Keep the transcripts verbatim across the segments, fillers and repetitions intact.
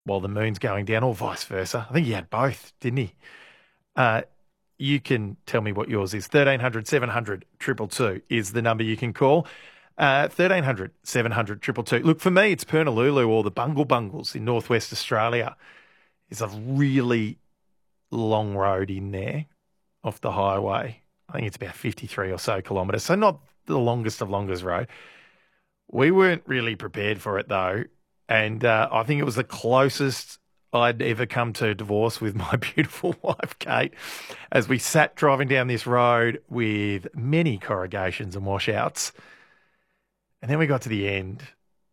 while the moon's going down, or vice versa. I think he had both, didn't he? Uh, you can tell me what yours is. thirteen hundred, seven hundred, two two two is the number you can call. Uh, thirteen hundred, seven hundred, two two two. Look, for me, it's Purnululu or the Bungle Bungles in northwest Australia. It's a really long road in there off the highway. I think it's about fifty-three or so kilometres, so not the longest of longest road. We weren't really prepared for it, though, and uh, I think it was the closest I'd ever come to divorce with my beautiful wife, Kate, as we sat driving down this road with many corrugations and washouts. And then we got to the end,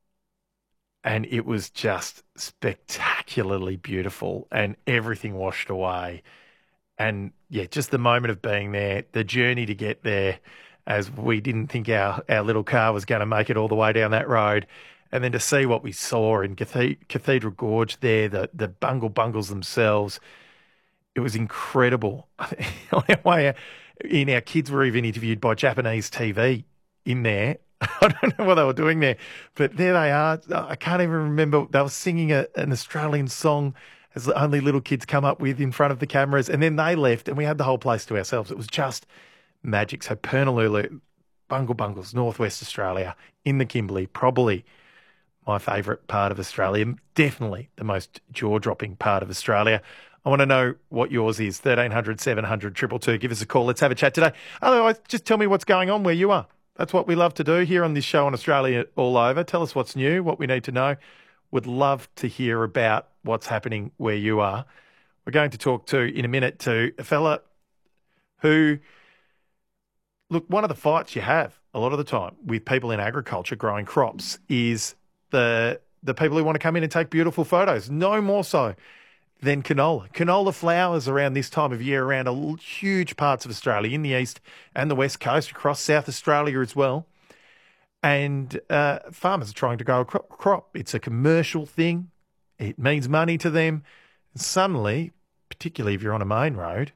and it was just spectacularly beautiful, and everything washed away. And, yeah, just the moment of being there, the journey to get there, as we didn't think our, our little car was going to make it all the way down that road. And then to see what we saw in Cathedral Gorge there, the, the Bungle Bungles themselves, it was incredible. On our way in, our kids were even interviewed by Japanese T V in there. I don't know what they were doing there, but there they are. I can't even remember. They were singing a, an Australian song as only little kids come up with in front of the cameras, and then they left, and we had the whole place to ourselves. It was just magic. So Purnululu, Bungle Bungles, northwest Australia, in the Kimberley, probably my favourite part of Australia, definitely the most jaw-dropping part of Australia. I want to know what yours is. thirteen hundred, seven hundred, two two two. Give us a call. Let's have a chat today. Otherwise, just tell me what's going on where you are. That's what we love to do here on this show on Australia All Over. Tell us what's new, what we need to know. Would love to hear about what's happening where you are. We're going to talk to, in a minute, to a fella who, look, one of the fights you have a lot of the time with people in agriculture growing crops is the the people who want to come in and take beautiful photos. No more so than canola. Canola flowers around this time of year around a huge parts of Australia, in the east and the west coast, across South Australia as well. And uh, farmers are trying to grow a cro- crop. It's a commercial thing. It means money to them. And suddenly, particularly if you're on a main road,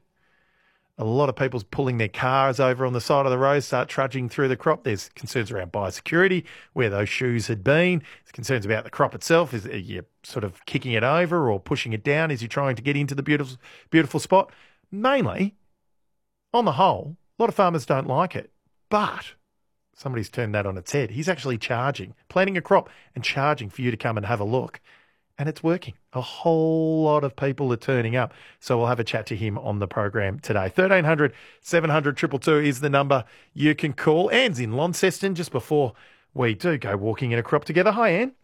a lot of people's pulling their cars over on the side of the road, start trudging through the crop. There's concerns around biosecurity, where those shoes had been. There's concerns about the crop itself. Is you sort of kicking it over or pushing it down as you're trying to get into the beautiful, beautiful spot? Mainly, on the whole, a lot of farmers don't like it. But somebody's turned that on its head. He's actually charging, planting a crop and charging for you to come and have a look. And it's working. A whole lot of people are turning up. So we'll have a chat to him on the program today. thirteen hundred, seven hundred, two two two is the number you can call. Anne's in Launceston just before we do go walking in a crop together. Hi, Anne.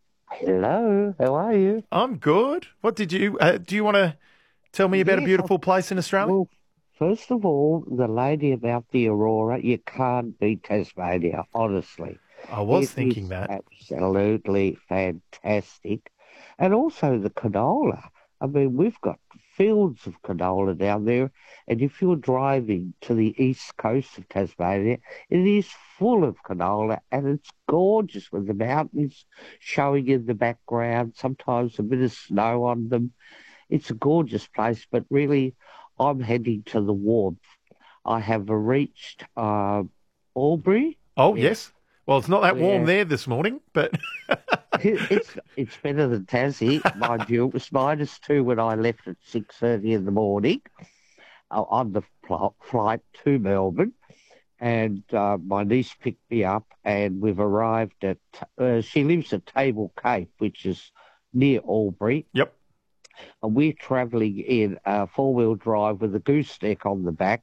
Hello, how are you? I'm good. What did you, uh, do you want to tell me about Yes, a beautiful place in Australia? well, first of all, the lady about the Aurora, you can't beat Tasmania, honestly. I was It thinking is that. absolutely fantastic. And also the canola. I mean, we've got fields of canola down there, and if you're driving to the east coast of Tasmania, it is full of canola, and it's gorgeous with the mountains showing in the background, sometimes a bit of snow on them. It's a gorgeous place, but really, I'm heading to the warmth. I have reached uh, Albury. Oh, Yeah, yes. Well, it's not that warm where there this morning, but it- it's it's better than Tassie, mind you. It was minus two when I left at six thirty in the morning uh, on the pl- flight to Melbourne, and uh, my niece picked me up, and we've arrived at. Uh, she lives at Table Cape, which is near Albury, yep. and we're travelling in a four-wheel drive with a gooseneck on the back,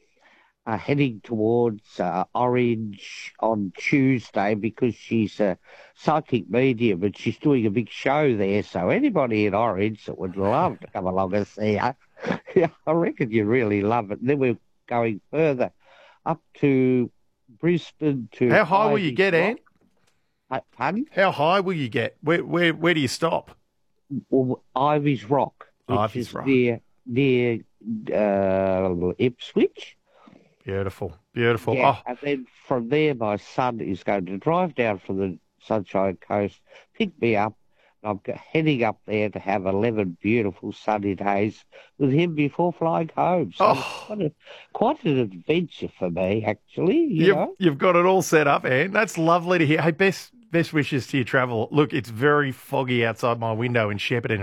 uh, heading towards uh, Orange on Tuesday because she's a psychic medium and she's doing a big show there. So anybody in Orange that would love to come along and see her, yeah, I reckon you really love it. And then we're going further up to Brisbane to How high will you Ivy's get, Rock. Anne? Uh, Pardon? How high will you get? Where where where do you stop? Well, Ivy's Rock, which Ivy's is Rock. near near uh, Ipswich. Beautiful, beautiful. Yeah, Oh, and then from there, my son is going to drive down from the Sunshine Coast, pick me up, and I'm go- heading up there to have eleven beautiful sunny days with him before flying home. So it's oh, quite, a, quite an adventure for me, actually, you you've know. you've got it all set up, Anne. That's lovely to hear. Hey, best best wishes to your travel. Look, it's very foggy outside my window in Shepparton.